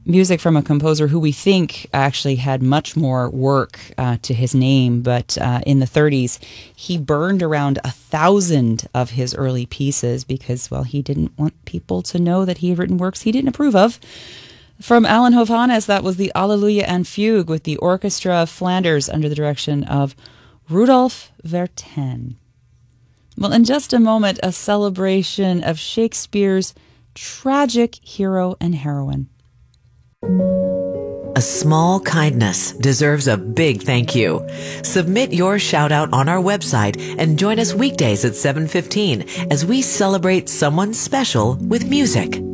music from a composer who we think actually had much more work to his name, but in the 30s, he burned around 1,000 of his early pieces because, well, he didn't want people to know that he had written works he didn't approve of. From Alan Hovhannes, that was the Alleluia and Fugue with the Orchestra of Flanders under the direction of Rudolf Vertène. Well, in just a moment, a celebration of Shakespeare's tragic hero and heroine. A small kindness deserves a big thank you. Submit your shout out on our website and join us weekdays at 7:15 as we celebrate someone special with music.